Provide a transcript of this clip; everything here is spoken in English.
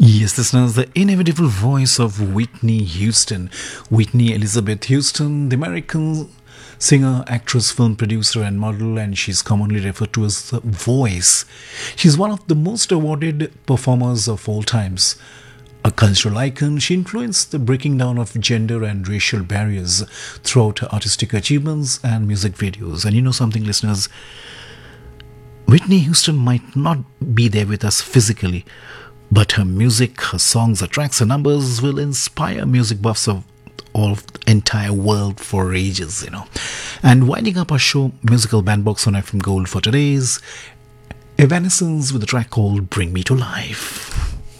Yes, listeners, the inevitable voice of Whitney Houston. Whitney Elizabeth Houston, the American singer, actress, film producer, and model, and she's commonly referred to as the Voice. She's one of the most awarded performers of all times. A cultural icon, she influenced the breaking down of gender and racial barriers throughout her artistic achievements and music videos. And you know something, listeners? Whitney Houston might not be there with us physically, but her music, her songs, her tracks, her numbers will inspire music buffs of all of the entire world for ages. And winding up our show, Musical Bandbox on FM Gold for today's Evanescence with a track called Bring Me to Life.